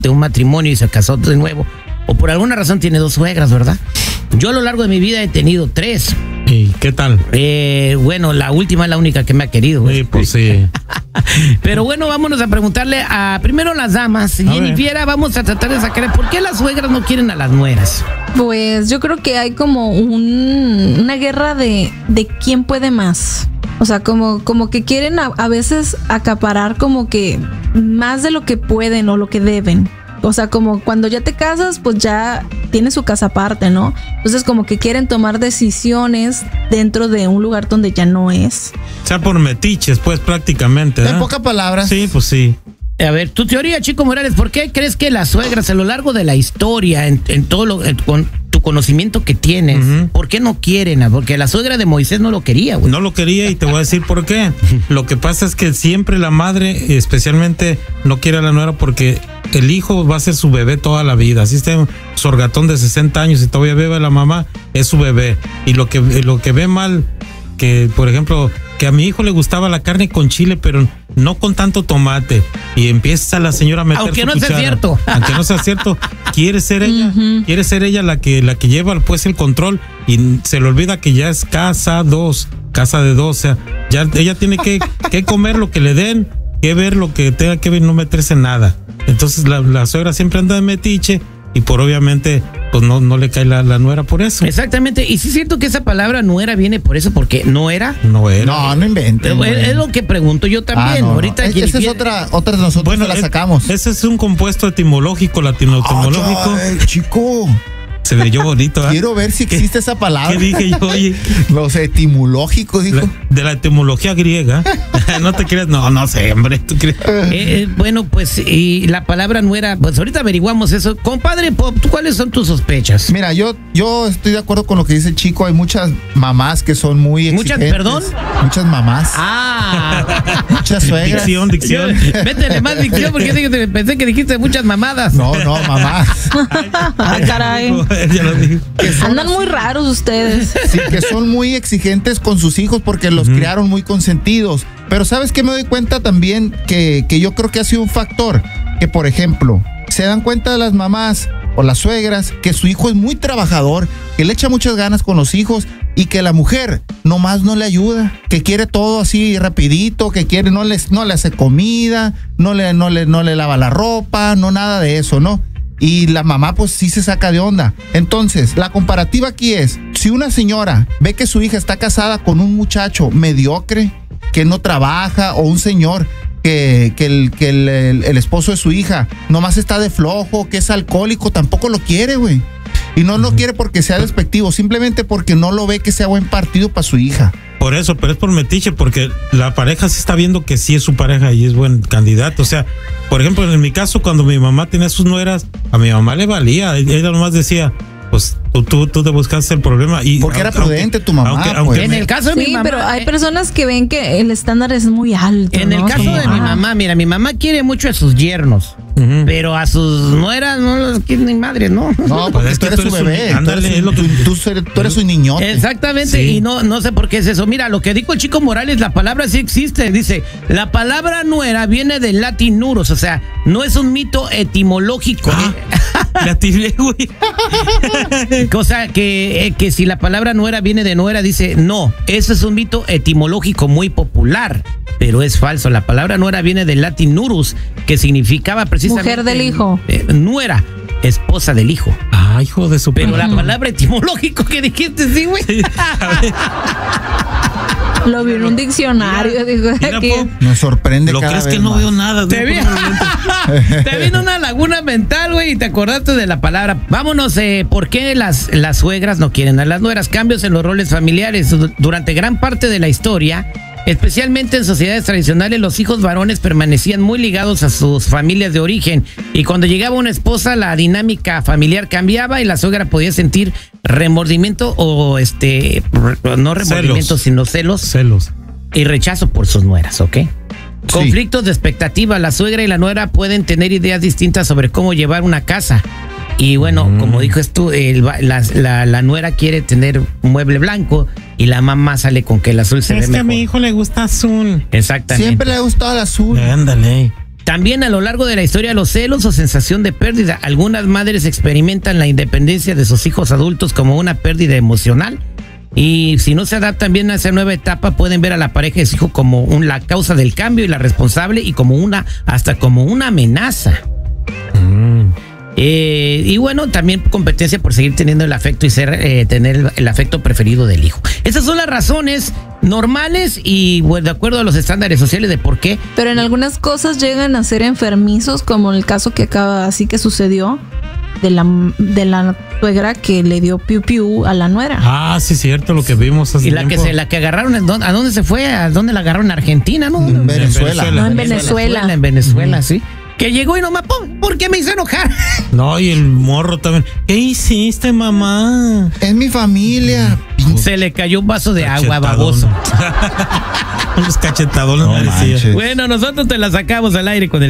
de un matrimonio y se casó de nuevo, o por alguna razón tiene 2 suegras, ¿verdad? Yo a lo largo de mi vida he tenido 3. ¿Y qué tal? Bueno, la última es la única que me ha querido. Sí, pues sí. Pero bueno, vámonos a preguntarle a primero las damas. Jenny Fiera, vamos a tratar de sacar por qué las suegras no quieren a las nueras. Pues yo creo que hay como una guerra de quién puede más. O sea, como que quieren a veces acaparar como que más de lo que pueden o lo que deben. O sea, como cuando ya te casas, pues ya tienes su casa aparte, ¿no? Entonces como que quieren tomar decisiones dentro de un lugar donde ya no es. O sea, por metiches, pues prácticamente, En pocas palabras. Sí, pues sí. A ver, tu teoría, Chico Morales, ¿por qué crees que las suegras a lo largo de la historia, en todo con tu conocimiento que tienes, ¿por qué no quieren? Porque la suegra de Moisés no lo quería, güey. No lo quería y te voy a decir por qué. Lo que pasa es que siempre la madre, especialmente, no quiere a la nuera porque el hijo va a ser su bebé toda la vida. Así está un sorgatón de 60 años y todavía bebe a la mamá, es su bebé. Y lo que ve mal, que por ejemplo, que a mi hijo le gustaba la carne con chile, pero no con tanto tomate. Y empieza la señora a meter aunque su no cuchara. sea cierto. Aunque no sea cierto, quiere ser ella la que lleva pues el control y se le olvida que ya es casa de dos. O sea, ya ella tiene que comer lo que le den, que ver lo que tenga que ver, no meterse en nada. Entonces la suegra siempre anda de metiche y por obviamente pues no le cae la nuera por eso. Exactamente, y sí es cierto que esa palabra nuera viene por eso, porque no era. No era. No inventes. Es lo que pregunto yo también. Ahorita esa es otra de nosotros, bueno, la sacamos. Ese es un compuesto etimológico, latino-etimológico. Chico. Se leyó bonito, ¿eh? Quiero ver si existe esa palabra. ¿Qué dije yo, oye? Los etimológicos, dijo. De la etimología griega. No te creas, no sé, hombre, ¿tú crees? Bueno, pues, y la palabra nuera, pues ahorita averiguamos eso. Compadre Pop, ¿cuáles son tus sospechas? Mira, yo estoy de acuerdo con lo que dice el Chico. Hay muchas mamás que son muy exigentes. ¿Perdón? Muchas mamás. Muchas suegras. Dicción. Métele más dicción, porque pensé que dijiste muchas mamadas. No, mamás. Ay, caray. Ya lo dije. Andan muy raros ustedes. Sí, que son muy exigentes con sus hijos porque los criaron muy consentidos. Pero ¿sabes qué? Me doy cuenta también que yo creo que ha sido un factor. Que, por ejemplo, se dan cuenta de las mamás o las suegras que su hijo es muy trabajador, que le echa muchas ganas con los hijos y que la mujer nomás no le ayuda, que quiere todo así rapidito, que quiere, no le hace comida, no le lava la ropa, no nada de eso, ¿no? Y la mamá pues sí se saca de onda. Entonces, la comparativa aquí es, si una señora ve que su hija está casada con un muchacho mediocre, que no trabaja, o un señor que el esposo de su hija nomás está de flojo, que es alcohólico, tampoco lo quiere, güey. Y no lo quiere porque sea despectivo, simplemente porque no lo ve que sea buen partido para su hija. Por eso, pero es por metiche, porque la pareja sí está viendo que sí es su pareja y es buen candidato. O sea, por ejemplo, en mi caso, cuando mi mamá tenía sus nueras, a mi mamá le valía. Ella nomás decía, pues tú te buscaste el problema. Y porque era prudente tu mamá. Aunque en el caso de mi mamá. Pero hay personas que ven que el estándar es muy alto. En el caso de mi mamá, mira, mi mamá quiere mucho a sus yernos. Pero a sus nueras no los quiere ni madre, ¿no? No, porque tú eres su bebé. Ándale, tú eres su niñote. Exactamente, sí. Y no sé por qué es eso. Mira, lo que dijo el Chico Morales, la palabra sí existe. Dice, la palabra nuera viene del latín nurus, o sea, no es un mito etimológico. La tiré, güey. O sea, que si la palabra nuera viene de nuera, dice, no, eso es un mito etimológico muy popular. Pero es falso, la palabra nuera viene del latín nurus, que significaba precisamente... Mujer del hijo. Nuera, esposa del hijo. Hijo de su... Pero la palabra etimológico que dijiste, sí, güey. Sí, lo vi en un diccionario. Mira, aquí. Me sorprende. ¿Lo cada crees vez que no más. veo nada? Te vino una laguna mental, güey, y te acordaste de la palabra. Vámonos, ¿por qué las suegras no quieren a las nueras? Cambios en los roles familiares. Durante gran parte de la historia, especialmente en sociedades tradicionales, los hijos varones permanecían muy ligados a sus familias de origen, y cuando llegaba una esposa, la dinámica familiar cambiaba y la suegra podía sentir remordimiento o no remordimiento, sino celos y rechazo por sus nueras, ¿ok? Sí. Conflictos de expectativa. La suegra y la nuera pueden tener ideas distintas sobre cómo llevar una casa. Y bueno, como dijo tú, la nuera quiere tener un mueble blanco y la mamá sale con que el azul se ve mejor. Es que a mi hijo le gusta azul. Exactamente. Siempre le ha gustado el azul. Ándale. También a lo largo de la historia, los celos o sensación de pérdida. Algunas madres experimentan la independencia de sus hijos adultos como una pérdida emocional. Y si no se adaptan bien a esa nueva etapa, pueden ver a la pareja de su hijo como la causa del cambio y la responsable y hasta como una amenaza. Y bueno, también competencia por seguir teniendo el afecto y tener el afecto preferido del hijo. Esas son las razones normales y bueno, de acuerdo a los estándares sociales de por qué. Pero en algunas cosas llegan a ser enfermizos, como el caso que sucedió de la suegra que le dio piu piu a la nuera. Ah, sí, cierto, lo que vimos hace tiempo. La que agarraron, ¿a dónde se fue? ¿A dónde la agarraron? ¿En Argentina, no? En Venezuela. No, en Venezuela. En Venezuela, sí. Que llegó y nomás, ¿por qué me hizo enojar? No, y el morro también. ¿Qué hiciste, mamá? Es mi familia. Se le cayó un vaso de agua, baboso. Unos cachetadones No merecía. manches. Bueno, nosotros te la sacamos al aire con el